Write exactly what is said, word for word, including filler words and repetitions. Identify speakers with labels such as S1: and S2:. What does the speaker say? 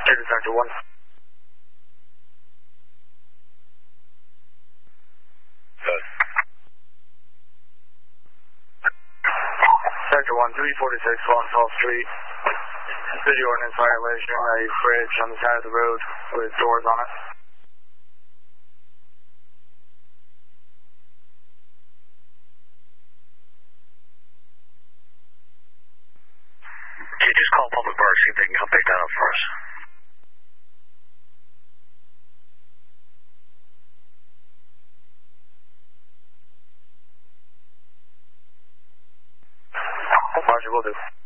S1: Take the sector one.
S2: Good.
S1: Sector one, three forty-six Vauxhall Street. City ordinance violation, a bridge on the side of the road with doors on it.
S2: Can you just call Public Works, see if they can come pick that up for us?
S1: Roger, will do.